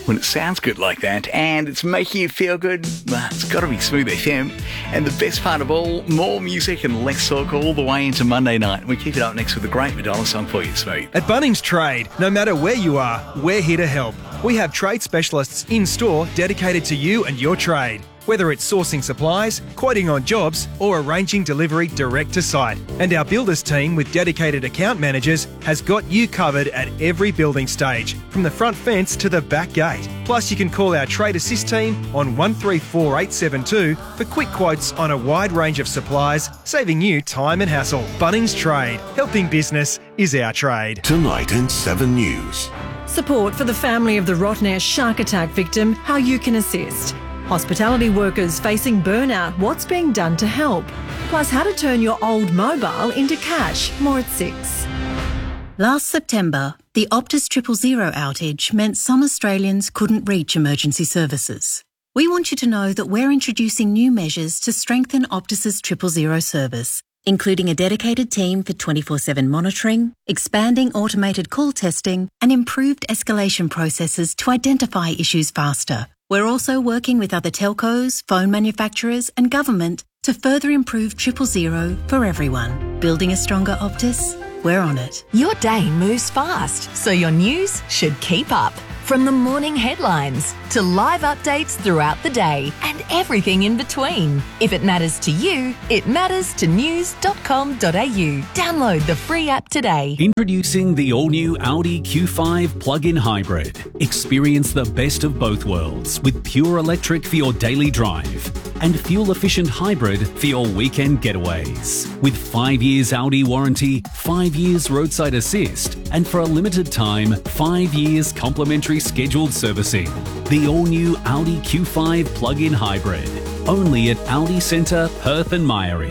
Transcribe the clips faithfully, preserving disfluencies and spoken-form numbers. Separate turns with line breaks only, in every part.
when it sounds good like that and it's making you feel good, well, it's got to be Smooth F M. And the best part of all, more music and less talk all the way into Monday night. We keep it up next with a great Madonna song for you, Smooth.
At Bunnings Trade, no matter where you are, we're here to help. We have trade specialists in-store dedicated to you and your trade. Whether it's sourcing supplies, quoting on jobs, or arranging delivery direct to site. And our builders team with dedicated account managers has got you covered at every building stage, from the front fence to the back gate. Plus, you can call our Trade Assist team on one three four eight seven two for quick quotes on a wide range of supplies, saving you time and hassle. Bunnings Trade. Helping business is our trade.
Tonight in seven News.
Support for the family of the Rottnest shark attack victim, how you can assist. Hospitality workers facing burnout, what's being done to help? Plus, how to turn your old mobile into cash. More at six.
Last September, the Optus Triple Zero outage meant some Australians couldn't reach emergency services. We want you to know that we're introducing new measures to strengthen Optus's Triple Zero service, including a dedicated team for twenty-four seven monitoring, expanding automated call testing, and improved escalation processes to identify issues faster. We're also working with other telcos, phone manufacturers and government to further improve Triple Zero for everyone. Building a stronger Optus? We're on it.
Your day moves fast, so your news should keep up. From the morning headlines to live updates throughout the day and everything in between. If it matters to you, it matters to news dot com dot a u. Download the free app today.
Introducing the all-new Audi Q five plug-in hybrid. Experience the best of both worlds with pure electric for your daily drive and fuel-efficient hybrid for your weekend getaways. With five years Audi warranty, five years roadside assist, and for a limited time, five years complimentary scheduled servicing. The all-new Audi Q five plug-in hybrid. Only at Audi Centre, Perth and Myrie.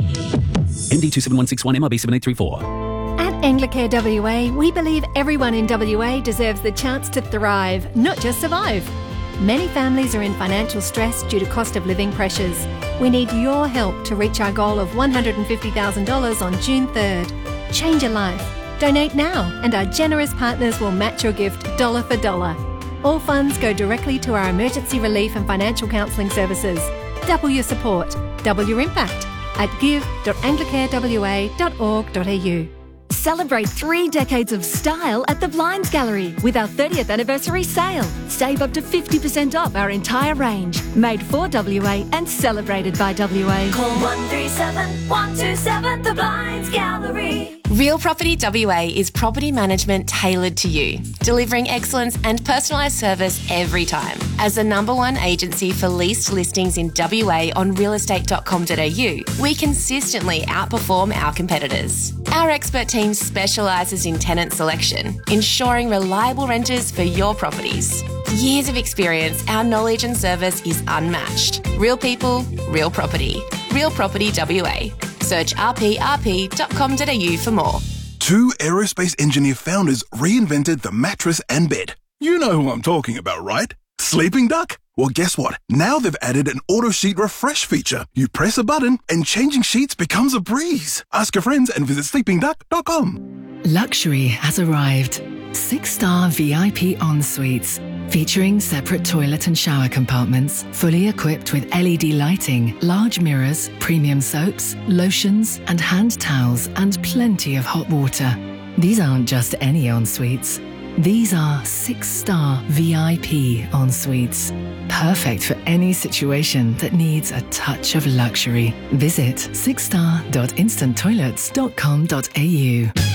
M D two seven one six one, M R B seven eight three four.
At Anglicare W A, we believe everyone in W A deserves the chance to thrive, not just survive. Many families are in financial stress due to cost of living pressures. We need your help to reach our goal of one hundred fifty thousand dollars on June third. Change a life. Donate now and our generous partners will match your gift dollar for dollar. All funds go directly to our emergency relief and financial counselling services. Double your support, double your impact at give dot anglicare w a dot org dot a u.
Celebrate three decades of style at the Blinds Gallery with our thirtieth anniversary sale. Save up to fifty percent off our entire range. Made for W A and celebrated by W A.
Call one three seven, one two seven, the Blinds Gallery.
Real Property W A is property management tailored to you, delivering excellence and personalised service every time. As the number one agency for leased listings in W A on real estate dot com dot a u, we consistently outperform our competitors. Our expert team specialises in tenant selection, ensuring reliable renters for your properties. Years of experience, our knowledge and service is unmatched. Real people, real property. Real Property W A. Search r p r p dot com dot a u for more.
Two aerospace engineer founders reinvented the mattress and bed. You know who I'm talking about, right? Sleeping Duck? Well, guess what? Now they've added an auto sheet refresh feature. You press a button and changing sheets becomes a breeze. Ask your friends and visit sleeping duck dot com.
Luxury has arrived. Six-star V I P en-suites. Featuring separate toilet and shower compartments, fully equipped with L E D lighting, large mirrors, premium soaps, lotions and hand towels, and plenty of hot water. These aren't just any en-suites. These are six-star V I P en-suites. Perfect for any situation that needs a touch of luxury. Visit six star dot instant toilets dot com dot a u.